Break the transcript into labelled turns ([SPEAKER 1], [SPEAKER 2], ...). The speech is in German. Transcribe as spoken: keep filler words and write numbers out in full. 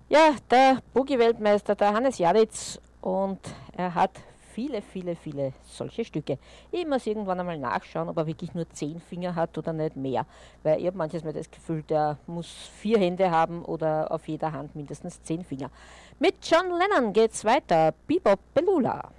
[SPEAKER 1] Ja, der Boogie-Weltmeister, der Hannes Jaditz, und er hat viele, viele, viele solche Stücke. Ich muss irgendwann einmal nachschauen, ob er wirklich nur zehn Finger hat oder nicht mehr. Weil ich habe manches Mal das Gefühl, der muss vier Hände haben oder auf jeder Hand mindestens zehn Finger. Mit John Lennon geht's weiter. Bebop Belula.